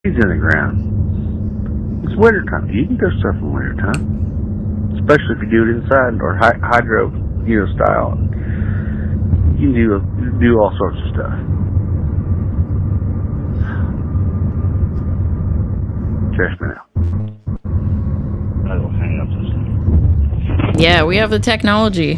seeds in the ground. It's winter time. You can grow stuff in winter time, especially if you do it inside or hydro, style. You can do all sorts of stuff. Check me now. I will hang up this thing. Yeah, we have the technology.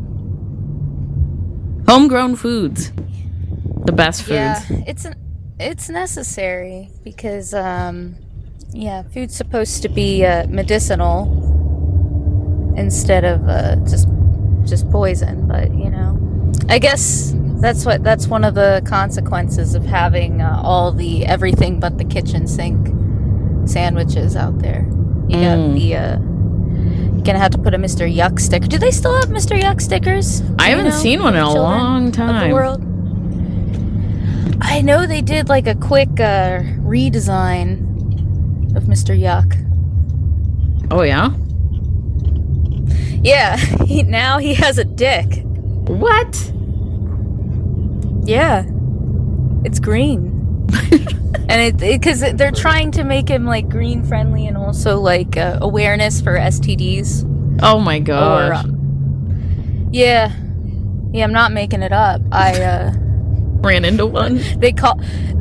Homegrown foods. The best foods. Yeah, it's necessary because, food's supposed to be medicinal instead of just poison. But I guess that's one of the consequences of having all the everything but the kitchen sink sandwiches out there. You got you're gonna have to put a Mr. Yuck sticker. Do they still have Mr. Yuck stickers? I haven't seen one in a long time. Of the world? I know they did like a quick redesign of Mr. Yuck. Oh yeah? Yeah, now he has a dick. What? Yeah, it's green. And because they're trying to make him like green friendly and also like awareness for STDs. Oh my gosh. Yeah, I'm not making it up. I ran into one. They call.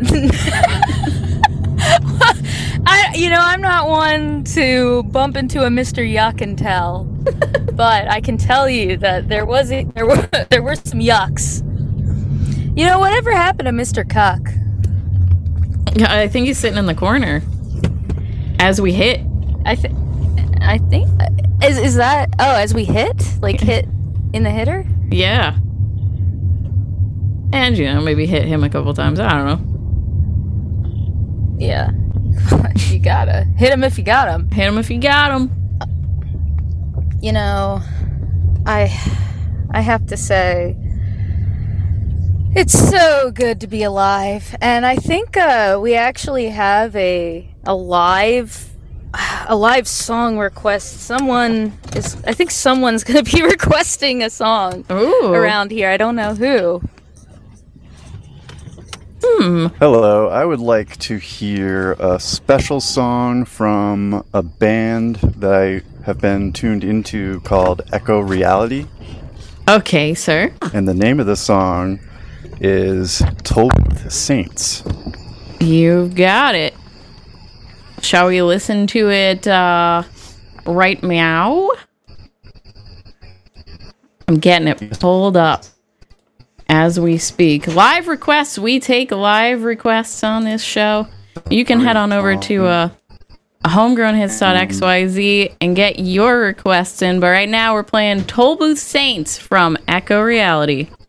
I'm not one to bump into a Mr. Yuck and tell, but I can tell you that there were some yucks. Whatever happened to Mr. Cuck? Yeah, I think he's sitting in the corner as we hit. I think is that as we hit, like hit in the hitter? Yeah. And maybe hit him a couple times. I don't know. Yeah. You gotta hit him if you got him. Hit him if you got him. I have to say, it's so good to be alive, and I think we actually have a live song request. I think someone's gonna be requesting a song around here. I don't know who. Hello, I would like to hear a special song from a band that I have been tuned into called Echo Reality. Okay, sir. And the name of the song is Tollbooth Saints. You've got it. Shall we listen to it right meow? I'm getting it pulled up as we speak. Live requests. We take live requests on this show. You can head on over to homegrownhits.xyz and get your requests in. But right now we're playing Tollbooth Saints from Echo Reality.